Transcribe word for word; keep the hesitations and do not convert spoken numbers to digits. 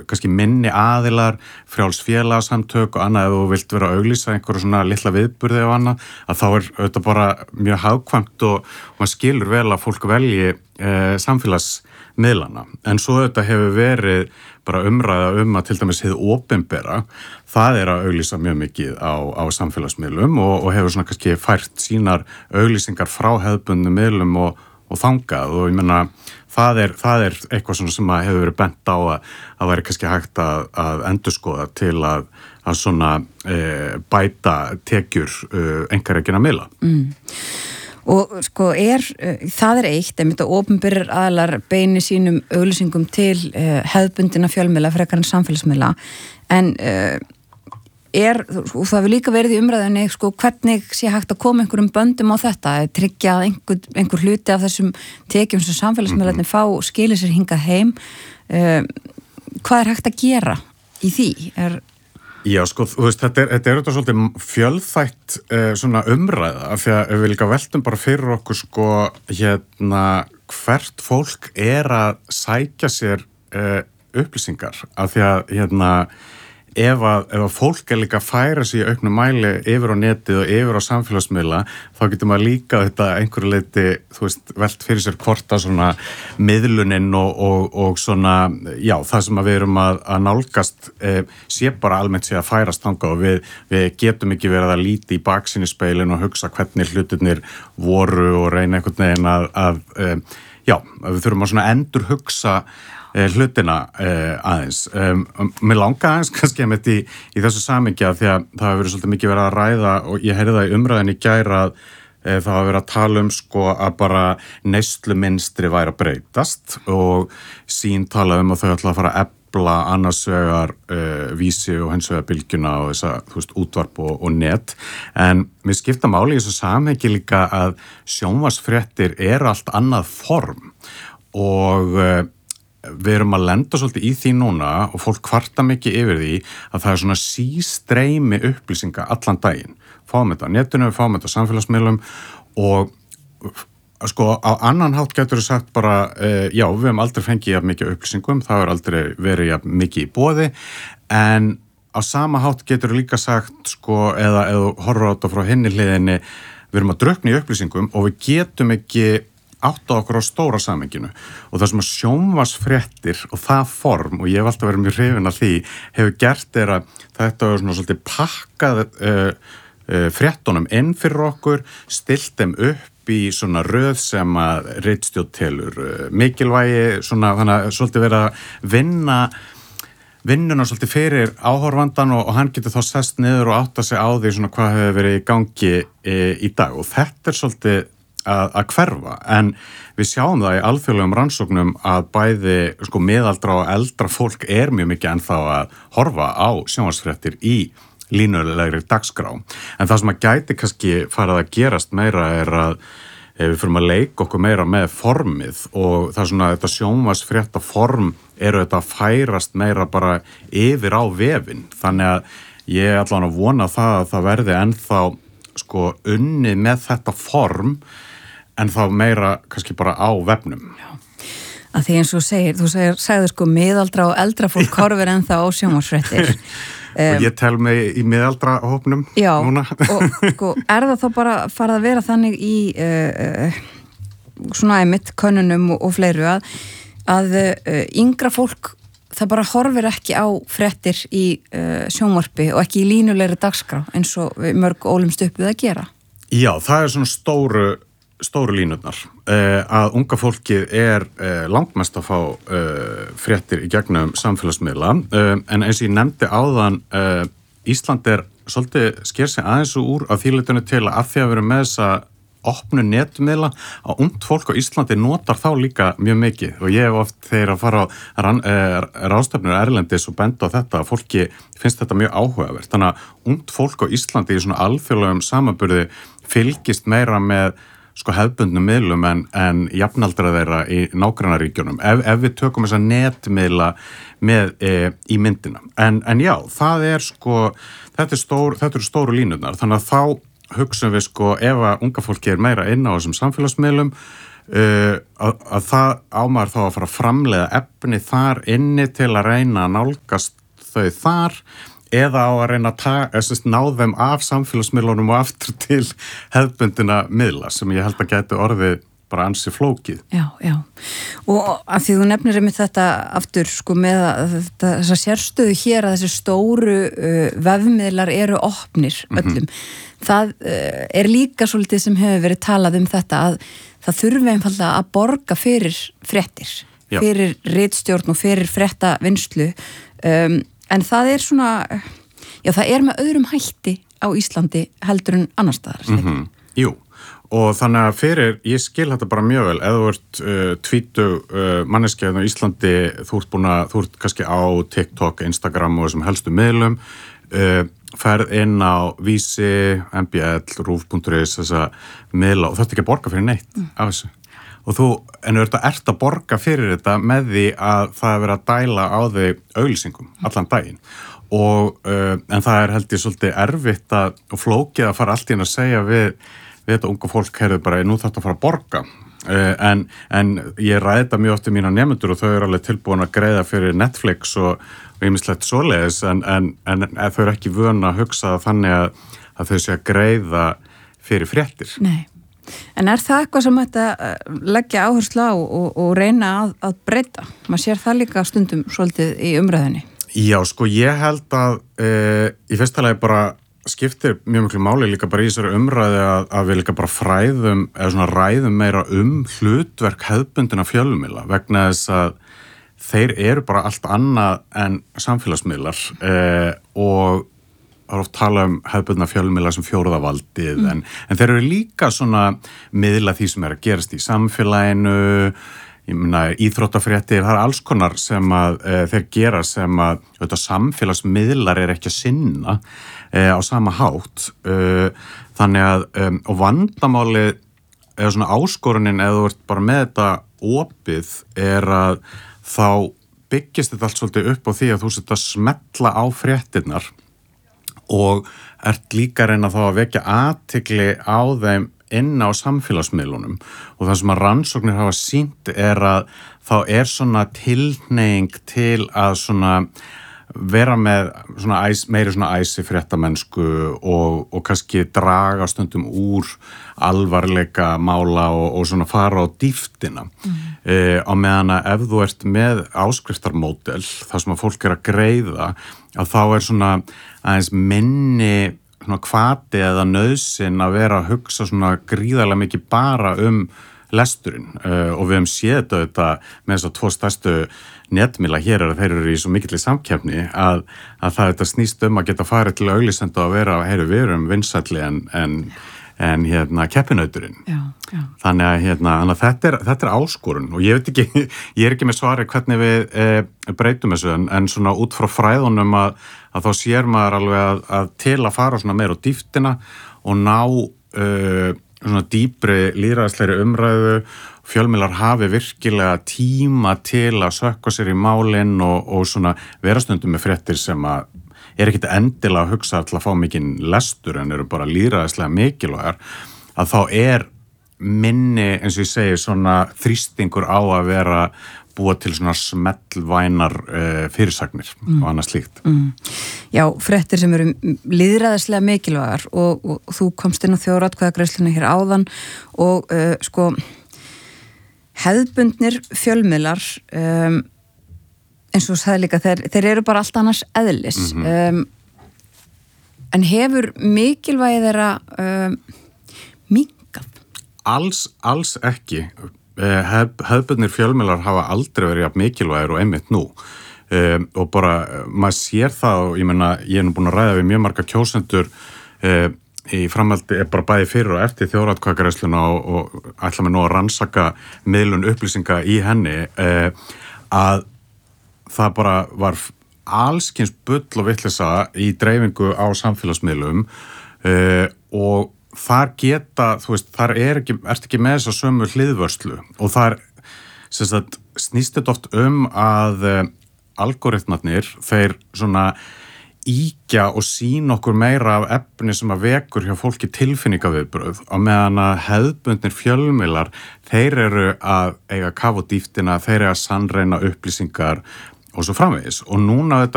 kannski minni aðilar, frjáls félagasamtök og annað ef þú vilt vera að auglýsa einhverju svona litla viðburði og annað, að þá er auðvitað bara mjög hagkvæmt og, og maður skilur vel að fólk velji eh, samfélagsmiðlana. En svo auðvitað hefur verið bara umræða um að til dæmis hið opinbera, það er að auglýsa mjög mikið á, á samfélagsmiðlum og, og hefur svona kannski fært sínar auglýsingar frá hefðbundnum miðlum og, og þangað og ég meina það er, það er eitthvað svona sem að hefur verið bent á að það væri kannski hægt að, að endurskoða til að, að svona e, bæta tekjur e, einkarekinna miðla. Mm. Og sko er, það er eitt, einmitt að opinberir aðlar beini sínum auglýsingum til uh, hefðbundina fjölmiðla frekar en samfélagsmiðla, en uh, er, og það hefur líka verið í umræðinni, sko, hvernig sé hægt að koma einhverjum böndum á þetta, tryggja að einhver, einhver hluti af þessum tekjum sem samfélagsmiðlarnir fá skilir sér hingað heim, uh, hvað er hægt að gera í því? Er Já, sko, þú veist, þetta er, þetta er þetta svolítið fjölþætt eh, svona umræða, af því að við líka veltum bara fyrir okkur, sko, hérna, hvert fólk er að sækja sér eh, upplýsingar, af því að, hérna, ef að, ef að fólk er líka að færa sig í auknum mæli yfir á netið og yfir á samfélagsmiðla, þá getur maður líka þetta einhverju leyti, þú veist, velt fyrir sér hvort að svona miðlunin og, og, og svona, já, það sem að við erum að, að nálgast eh, sé bara almennt sé að færast þangað og við, við getum ekki verið að líti í baksinnispeilin og hugsa hvernig hlutirnir voru og reyna einhvern veginn að, að eh, já, við þurfum að svona endur hugsa hlutina eh, aðeins. Um, mér langa aðeins kannski að með í, í þessu samhengi að því að það hefur verið svolítið mikið verið að ræða og ég heyrði það í umræðinni í gær að eh, það hafa verið að tala um sko að bara neyslumynstri væri að breytast og sín talaði um að þau ætla að fara að efla annars vegar uh, vísi og hins vegar bylgjuna og þessa, þú veist, útvarp og, og net. En mér skipta máli í þessu samhengi líka að sjónvarpsfréttir eru allt annað form og uh, við erum að lenda svolítið í því núna og fólk kvarta mikið yfir því að það er svona sístreymi upplýsinga allan daginn. Fáum þetta á netinu, fáum þetta á samfélagsmiðlum og sko á annan hátt getur við sagt bara uh, já, við hefum aldrei fengið jafn mikið upplýsingum, það hefur aldrei verið jafn mikið í boði, en á sama hátt getur við líka sagt sko eða eða horfur á þetta frá hinni hliðinni, við erum að drukkna í upplýsingum og við getum ekki átta okkur á stóra samhenginu og það sem að sjónvarpsfréttir og það form og ég hef alltaf verið mjög hrifinn af því hefur gert er að þetta er svona svolítið pakkað uh, uh, fréttunum inn fyrir okkur, stilt þeim upp í svona röð sem að ritstjórn telur uh, mikilvægi, svona þannig að svolítið verið að vinna vinnuna svolítið fyrir áhorfandan og, og hann getur þá sest niður og átta sig á því svona hvað hefur verið í gangi e, í dag og þetta er svolítið Að, að hverfa, en við sjáum það í alþjóðlegum rannsóknum að bæði sko miðaldra og eldra fólk er mjög mikið ennþá að horfa á sjónvarpsfréttir í línulegri dagskrá, en það sem að gæti kannski farið að gerast meira er að við fyrir að leika okkur meira með formið og það er svona þetta sjónvarpsfrétta form eru þetta að færast meira bara yfir á vefinn, þannig að ég ætla að vona það að það verði ennþá sko unnið með þetta form en þá meira kannski bara á vefnum. Já, að því eins og segir, þú segir, segir sko miðaldra og eldra fólk horfir ennþá á sjónvarpsfréttir. og ég tel mig í miðaldra hópnum já, núna. og sko, er það þá bara farið að vera þannig í uh, svona einmitt könnunum og, og fleiru að, að uh, yngra fólk það bara horfir ekki á fréttir í uh, sjónvarpi og ekki í línulegri dagskrá eins og mörg ólumst upp við að gera. Já, það er svona stóru stóru línurnar uh, að unga fólkið er uh, langmest að fá uh, fréttir í gegnum samfélagsmiðla uh, en eins og ég nefndi áðan uh, Ísland er svolítið sker sig aðeins úr að þýletunni til að því að vera með þessa opnu netmiðla að ungt fólk á Íslandi notar þá líka mjög mikið og ég hef oft þegar að fara á rann, uh, ráðstefnur erlendis og benda á þetta að fólki finnst þetta mjög áhugavert þannig að ungt fólk á Íslandi í svona alþjóðlegum samanburði fylgist meira með sko hefðbundnum miðlum en, en jafnaldra þeirra í nágrannaríkjunum ef, ef við tökum þessa netmiðla með e, í myndina. En, en já, það er sko, þetta er stór, þetta eru stóru línurnar, þannig að þá hugsaum við sko ef að unga fólki er meira inn á þessum samfélagsmiðlum uh, að, að það ámar þá að fara að framleiða efni þar inni til að reyna að nálgast þau þar eða á að reyna að ta, ná þeim af samfélagsmiðlunum og aftur til hefðbundina miðla sem ég held að gæti orðið bara ansi flókið. Já, já. Og að því þú nefnir einmitt þetta aftur sko með að þetta, þessa sérstöðu hér að þessi stóru uh, vefmiðlar eru opnir öllum. Mm-hmm. Það uh, er líka svolítið sem hefur verið talað um þetta að það þurfi einfallega að borga fyrir fréttir, já. Fyrir ritstjórn og fyrir fréttavinnslu. Um, en það er svona, já það er með öðrum hætti á Íslandi heldur en annar staðar. Mm-hmm. Jú. Og þannig að fyrir, ég skil þetta bara mjög vel, ef þú ert uh, tvítug uh, manneskja á Íslandi, þú ert búin að, þú ert kannski á TikTok, Instagram og þessum helstu miðlum, uh, ferð inn á Vísi, M B L, rúf punktur is, þessa miðla og þú ert ekki að borga fyrir neitt mm. af þessu. Og þú, en þú ert að, ert að borga fyrir þetta með því að það er verið að dæla á þig auglýsingum allan daginn. Og, uh, en það er held ég svolítið erfitt að, og flókið að fara allt í að segja við við þetta unga fólk heyrðu bara, nú þarf þetta að fara að borga. Uh, en, en ég ræði þetta mjög oft í mína nemendur og þau eru alveg tilbúin að greiða fyrir Netflix og ýmislegt svoleiðis, en, en, en, en þau eru ekki vön að hugsa þannig að, að þau sé að greiða fyrir fréttir. Nei. En er það eitthvað sem þetta leggja áherslu á og, og reyna að, að breyta? Maður sér það líka stundum svolítið í umræðinni. Já, sko, ég held að uh, í fyrsta lagi bara skiptir mjög miklu máli líka bara í þessari umræði að, að við líka bara fræðum eða svona ræðum meira um hlutverk hefðbundina fjölmiðla vegna þess að þeir eru bara allt annað en samfélagsmiðlar eh, og það er oft tala um hefðbundina fjölmiðla sem fjórðavaldið mm. en, en þeir eru líka svona miðla því sem er að gerast í samfélaginu, ég meina íþróttafréttir, það er alls konar sem að e, þeir gera sem að auðvitað, samfélagsmiðlar er ekki að sinna e, á sama hátt e, þannig að e, og vandamálið eða svona áskorunin eða þú ert bara með þetta opið er að þá byggist þetta allt svolítið upp á því að þú setja að smetla á fréttirnar og ert líka að reyna þá að vekja athygli á þeim inn á samfélagsmiðlunum og það sem að rannsóknir hafa sýnt er að þá er svona tilhneiging til að svona vera með svona æs, meiri svona æsi fréttamennsku og, og kannski draga stundum úr alvarleika mála og, og svona fara á dýftina mm. e, á meðan að ef þú ert með áskriftarmódel þar sem að fólk er að greiða að þá er svona aðeins minni svona hvati eða nauðsyn að vera að hugsa svona gríðarlega mikið bara um lesturinn uh, og við hefum séð þetta með þess að tvo stærstu netmiðla hér er að þeir eru í svo mikill samkeppni að, að það þetta snýst um að geta farið til auglýsendu að vera, heyru, við erum vinsælli en, en, en hérna keppinauturinn. Já, já. Þannig að hérna, þetta er, þetta er áskorun og ég veit ekki, ég er ekki með svari hvernig við eh, breytum þessu en, en svona út frá fræðunum að, að þá sér maður alveg að, að til að fara svona meira á dýftina og ná uh, svona dýpri lýðræðislegri umræðu, fjölmiðlar hafi virkilega tíma til að sökka sér í málinn og, og svona vera stundum með fréttir sem að er ekkit endilega að hugsa til að fá mikinn lestur en eru bara lýðræðislega mikilvægar, að þá er minni, eins og ég segi, svona þrýstingur á að vera búa til svona smellvænar uh, fyrirsagnir mm. og annað slíkt. Mm. Já, fréttir sem eru lýðræðislega mikilvægar og, og, og þú komst inn á þjóðaratkvæðagreiðsluna hér áðan og uh, sko hefðbundnir fjölmiðlar um, eins og það líka, þeir, þeir eru bara allt annars eðlis mm-hmm. um, en hefur mikilvægi þeirra um, minkað? Alls, alls ekki. Hef, hefðbundnir fjölmiðlar hafa aldrei verið jafn mikilvægir og einmitt nú um, og bara maður sér það og ég meina ég er nú búin að ræða við mjög marga kjósendur um, í framhaldi er bara bæði fyrir og eftir þjóðaratkvæðagreiðsluna og, og ætla mig nú að rannsaka miðlun upplýsinga í henni um, að það bara var allskyns bull og vitleysa í dreifingu á samfélagsmiðlum um, og þar geta, þú veist, þar er ekki, ert ekki með þess að sömu hliðvörslu og þar, sem sagt, snýst þetta oft um að uh, algoritmarnir, þeir svona íkja og sína okkur meira af efni sem að vekur hjá fólki tilfinningaviðbrögð á meðan að hefðbundnir fjölmiðlar, þeir eru að eiga kaf og dýftina, þeir eru að sannreina upplýsingar og svo framvegis og núna þetta